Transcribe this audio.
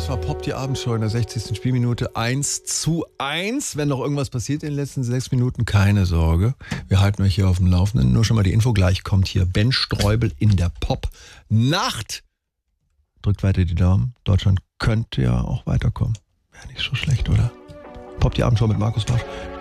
Das war Pop, die Abendshow in der 60. Spielminute 1:1. Wenn noch irgendwas passiert in den letzten 6 Minuten, keine Sorge. Wir halten euch hier auf dem Laufenden. Nur schon mal die Info, gleich kommt hier Ben Streubel in der Pop-Nacht. Drückt weiter die Daumen. Deutschland könnte ja auch weiterkommen. Wäre nicht so schlecht, oder? Pop, die Abendshow mit Markus Barsch.